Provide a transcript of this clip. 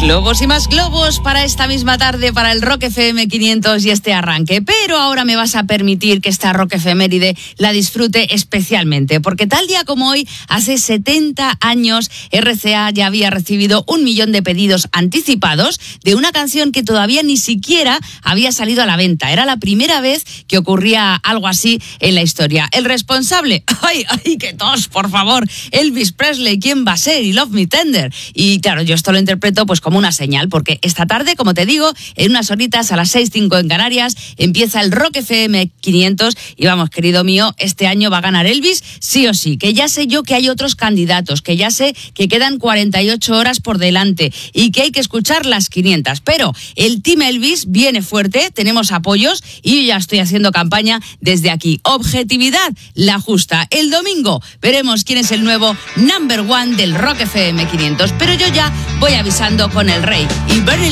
Globos y más globos para esta misma tarde, para el Rock FM 500 y este arranque. Pero ahora me vas a permitir que esta Rock Efeméride la disfrute especialmente, porque tal día como hoy, hace 70 años, RCA ya había recibido 1 millón de pedidos anticipados de una canción que todavía ni siquiera había salido a la venta. Era la primera vez que ocurría algo así en la historia. El responsable, ¡ay, qué tos, por favor! Elvis Presley, ¿quién va a ser? Y Love Me Tender. Y claro, yo esto lo interpreto pues como una señal, porque esta tarde, como te digo, en unas horitas a las 6:05 en Canarias, empieza el Rock FM 500 y vamos, querido mío, este año va a ganar Elvis sí o sí, que ya sé yo que hay otros candidatos, que ya sé que quedan 48 horas por delante y que hay que escuchar las 500, pero el Team Elvis viene fuerte, tenemos apoyos y yo ya estoy haciendo campaña desde aquí. Objetividad, la justa. El domingo veremos quién es el nuevo number one del Rock FM 500, pero yo ya voy avisando con el rey y Bernie